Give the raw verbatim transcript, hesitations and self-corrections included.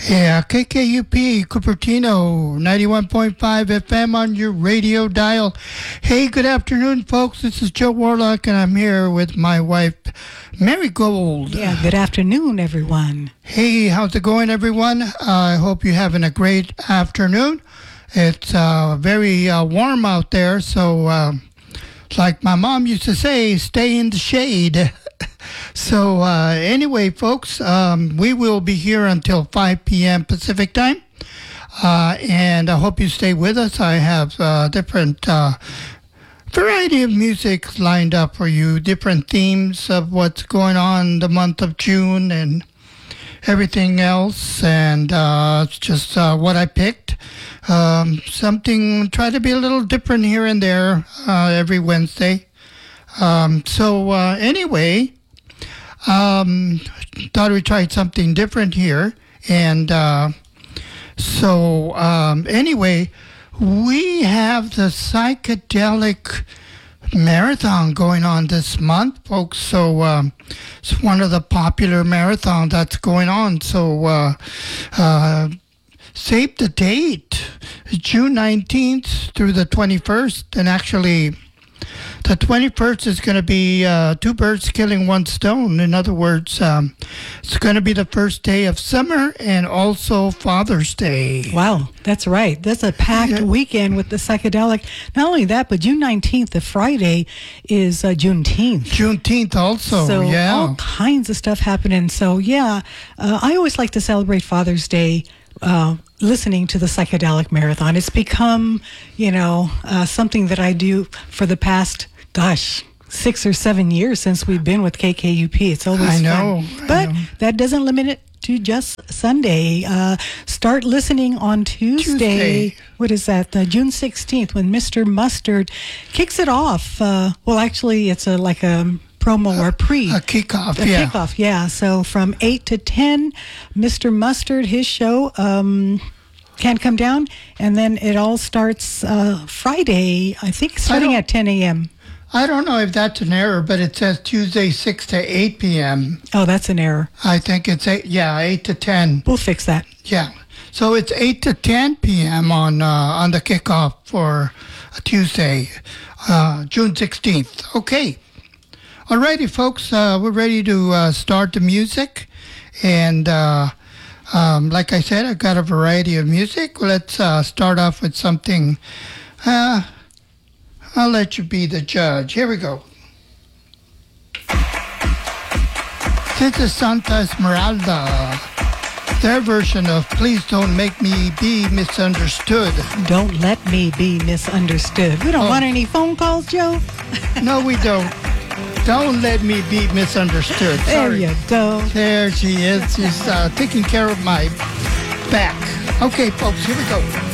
Yeah, K K U P, Cupertino, ninety-one point five F M on your radio dial. Hey, good afternoon, folks. This is Joe Warlock, and I'm here with my wife, Mary Gold. Yeah, good afternoon, everyone. Hey, how's it going, everyone? Uh, I hope you're having a great afternoon. It's uh, very uh, warm out there, so uh, like my mom used to say, stay in the shade. So uh, anyway, folks, um, we will be here until five p.m. Pacific time, uh, and I hope you stay with us. I have uh, different uh, variety of music lined up for you, different themes of what's going on the month of June and everything else, and uh, it's just uh, what I picked. Um, something, try to be a little different here and there uh, every Wednesday. Um, so uh, anyway... Um, thought we tried something different here. And uh, so, um, anyway, we have the psychedelic marathon going on this month, folks. So, um, it's one of the popular marathons that's going on. So, uh, uh, save the date, June nineteenth through the twenty-first. And actually, the twenty-first is going to be uh, two birds killing one stone. In other words, um, it's going to be the first day of summer and also Father's Day. Wow, that's right. That's a packed yeah. weekend with the psychedelic. Not only that, but June nineteenth, the Friday, is uh, Juneteenth. Juneteenth also, so yeah. all kinds of stuff happening. So, yeah, uh, I always like to celebrate Father's Day Uh, listening to the psychedelic marathon. It's become, you know, uh, something that I do for the past, gosh, six or seven years since we've been with K K U P. It's always I know, fun. But I know. that doesn't limit it to just Sunday. Uh, start listening on Tuesday. Tuesday. What is that? Uh, June sixteenth, when Mister Mustard kicks it off. Uh, well, actually, it's a like a promo or pre. A kickoff, a yeah. kickoff, yeah. So from eight to ten, Mister Mustard, his show um, can come down. And then it all starts uh, Friday, I think, starting at ten a.m. I don't know if that's an error, but it says Tuesday six to eight p.m. Oh, that's an error. I think it's eight, yeah, eight to ten. We'll fix that. Yeah. So it's eight to ten p.m. on uh, on the kickoff for Tuesday, uh, June sixteenth. Okay. Alrighty, folks, uh, we're ready to uh, start the music. And uh, um, like I said, I've got a variety of music. Let's uh, start off with something. Uh, I'll let you be the judge. Here we go. This is Santa Esmeralda. Their version of Please Don't Make Me Be Misunderstood. Don't let me be misunderstood. We don't Oh. want any phone calls, Joe. No, we don't. Don't let me be misunderstood. There Sorry. you go. There she is. She's uh, taking care of my back. Okay, folks, here we go.